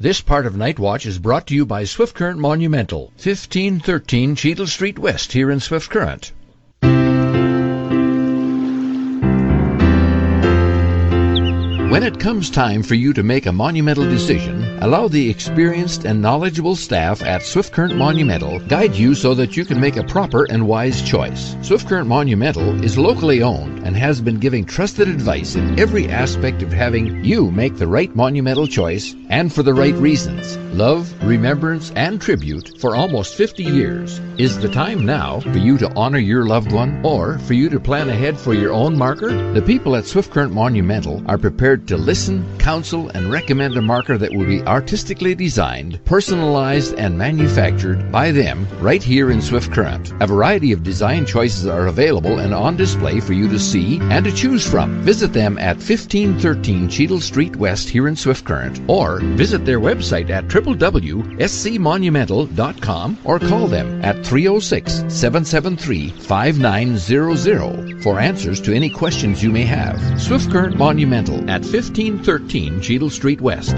This part of Night Watch is brought to you by Swift Current Monumental, 1513 Cheadle Street West here in Swift Current. When it comes time for you to make a monumental decision, allow the experienced and knowledgeable staff at Swift Current Monumental guide you so that you can make a proper and wise choice. Swift Current Monumental is locally owned and has been giving trusted advice in every aspect of having you make the right monumental choice and for the right reasons. Love, remembrance, and tribute for almost 50 years. Is the time now for you to honor your loved one or for you to plan ahead for your own marker? The people at Swift Current Monumental are prepared to listen, counsel, and recommend a marker that will be artistically designed, personalized, and manufactured by them right here in Swift Current. A variety of design choices are available and on display for you to see and to choose from. Visit them at 1513 Cheadle Street West here in Swift Current, or visit their website at www.scmonumental.com or call them at 306-773-5900 for answers to any questions you may have. Swift Current Monumental at 1513 Cheadle Street West.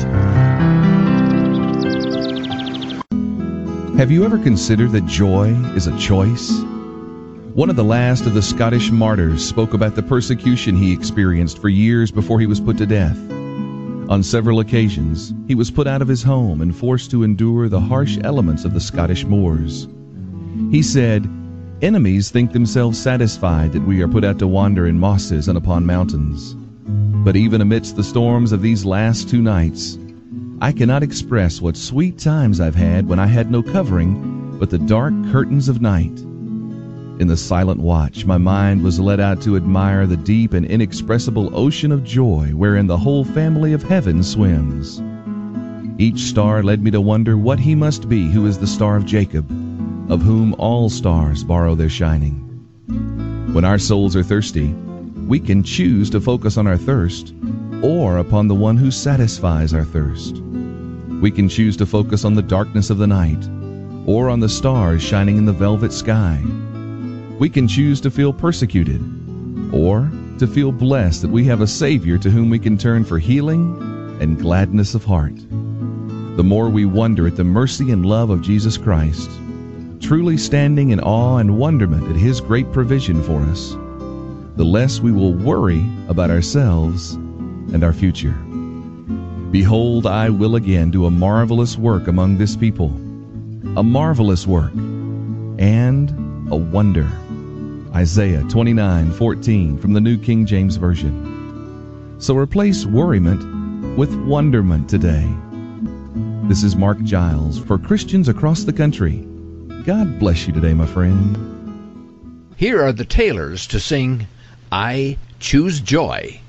Have you ever considered that joy is a choice? One of the last of the Scottish martyrs spoke about the persecution he experienced for years before he was put to death. On several occasions, he was put out of his home and forced to endure the harsh elements of the Scottish moors. He said, "Enemies think themselves satisfied that we are put out to wander in mosses and upon mountains. But even amidst the storms of these last 2 nights, I cannot express what sweet times I've had when I had no covering but the dark curtains of night. In the silent watch, my mind was led out to admire the deep and inexpressible ocean of joy wherein the whole family of heaven swims. Each star led me to wonder what he must be who is the star of Jacob, of whom all stars borrow their shining. When our souls are thirsty, we can choose to focus on our thirst or upon the one who satisfies our thirst. We can choose to focus on the darkness of the night or on the stars shining in the velvet sky. We can choose to feel persecuted or to feel blessed that we have a Savior to whom we can turn for healing and gladness of heart. The more we wonder at the mercy and love of Jesus Christ, truly standing in awe and wonderment at His great provision for us, the less we will worry about ourselves and our future. Behold, I will again do a marvelous work among this people, a marvelous work and a wonder. Isaiah 29:14 from the New King James Version. So replace worriment with wonderment today. This is Mark Giles for Christians across the country. God bless you today, my friend. Here are the Taylors to sing, I Choose Joy.